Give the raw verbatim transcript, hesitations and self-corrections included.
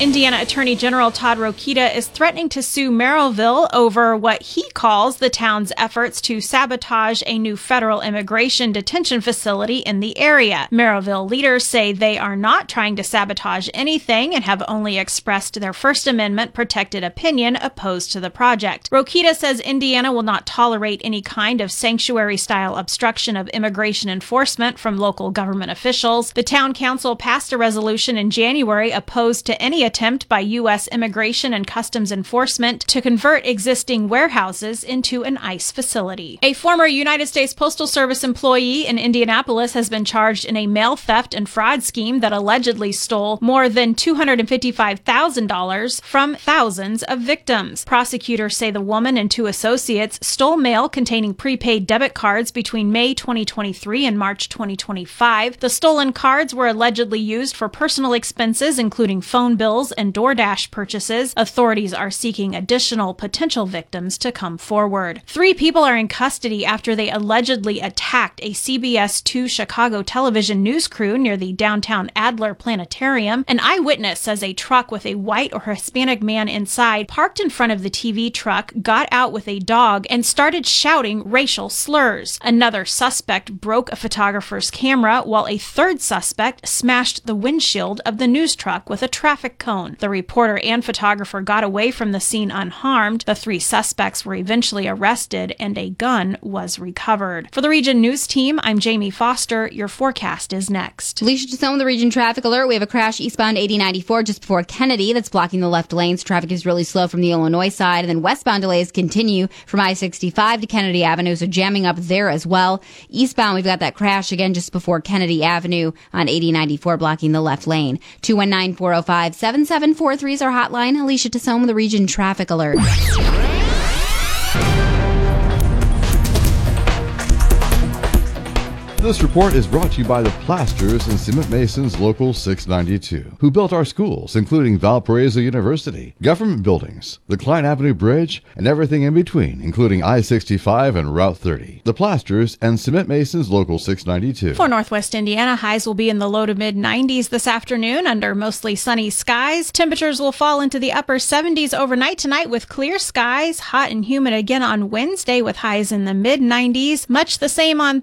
Indiana Attorney General Todd Rokita is threatening to sue Merrillville over what he calls the town's efforts to sabotage a new federal immigration detention facility in the area. Merrillville leaders say they are not trying to sabotage anything and have only expressed their First Amendment protected opinion opposed to the project. Rokita says Indiana will not tolerate any kind of sanctuary-style obstruction of immigration enforcement from local government officials. The town council passed a resolution in January opposed to any attempt by U S Immigration and Customs Enforcement to convert existing warehouses into an ICE facility. A former United States Postal Service employee in Indianapolis has been charged in a mail theft and fraud scheme that allegedly stole more than two hundred fifty-five thousand dollars from thousands of victims. Prosecutors say the woman and two associates stole mail containing prepaid debit cards between May twenty twenty-three and March twenty twenty-five. The stolen cards were allegedly used for personal expenses, including phone bills and DoorDash purchases. Authorities are seeking additional potential victims to come forward. Three people are in custody after they allegedly attacked a C B S two Chicago television news crew near the downtown Adler Planetarium. An eyewitness says a truck with a white or Hispanic man inside parked in front of the T V truck, got out with a dog, and started shouting racial slurs. Another suspect broke a photographer's camera, while a third suspect smashed the windshield of the news truck with a traffic cone. The reporter and photographer got away from the scene unharmed. The three suspects were eventually arrested and a gun was recovered. For the Region News Team, I'm Jamie Foster. Your forecast is next. Alicia Tassone, the Region Traffic Alert. We have a crash eastbound eighty ninety-four just before Kennedy that's blocking the left lanes. Traffic is really slow from the Illinois side, and then westbound delays continue from I sixty-five to Kennedy Avenue, so jamming up there as well. Eastbound, we've got that crash again just before Kennedy Avenue on eighty ninety-four blocking the left lane. two one nine, four oh five, seven seven four three is our hotline. Alicia Tassone, the Region Traffic Alert. This report is brought to you by the Plasters and Cement Masons Local six ninety-two, who built our schools, including Valparaiso University, government buildings, the Klein Avenue Bridge, and everything in between, including I sixty-five and Route thirty. The Plasters and Cement Masons Local six ninety-two. For Northwest Indiana, highs will be in the low to mid nineties this afternoon under mostly sunny skies. Temperatures will fall into the upper seventies overnight tonight with clear skies. Hot and humid again on Wednesday with highs in the mid nineties. Much the same on